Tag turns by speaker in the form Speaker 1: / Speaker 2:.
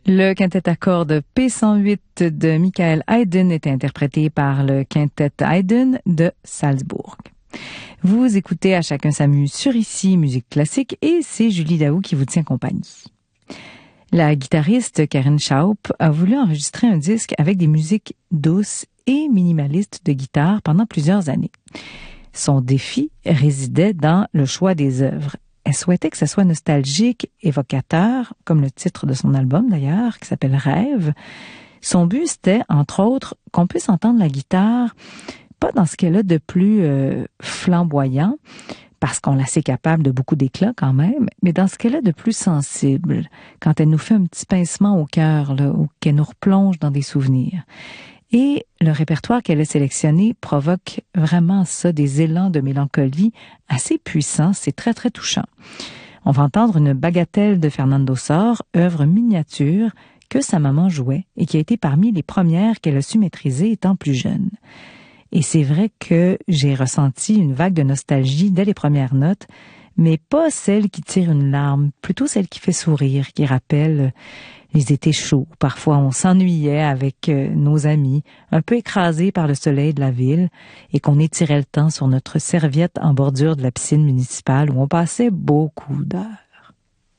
Speaker 1: Le quintet à cordes P108 de Michael Haydn était interprété par le quintet Haydn de Salzbourg. Vous écoutez À chacun s'amuse sur ici, musique classique, et c'est Julie Daou qui vous tient compagnie. La guitariste Karen Schaub a voulu enregistrer un disque avec des musiques douces et minimalistes de guitare pendant plusieurs années. Son défi résidait dans le choix des œuvres. Elle souhaitait que ça soit nostalgique, évocateur, comme le titre de son album d'ailleurs, qui s'appelle Rêve. Son but, c'était, entre autres, qu'on puisse entendre la guitare, pas dans ce qu'elle a de plus flamboyant, parce qu'on la sait capable de beaucoup d'éclat quand même, mais dans ce qu'elle a de plus sensible, quand elle nous fait un petit pincement au cœur, là, ou qu'elle nous replonge dans des souvenirs. Et le répertoire qu'elle a sélectionné provoque vraiment ça, des élans de mélancolie assez puissants, c'est très très touchant. On va entendre une bagatelle de Fernando Sor, œuvre miniature que sa maman jouait et qui a été parmi les premières qu'elle a su maîtriser étant plus jeune. Et c'est vrai que j'ai ressenti une vague de nostalgie dès les premières notes, mais pas celle qui tire une larme, plutôt celle qui fait sourire, qui rappelle les étés chauds. Parfois, on s'ennuyait avec nos amis, un peu écrasés par le soleil de la ville, et qu'on étirait le temps sur notre serviette en bordure de la piscine municipale où on passait beaucoup d'heures.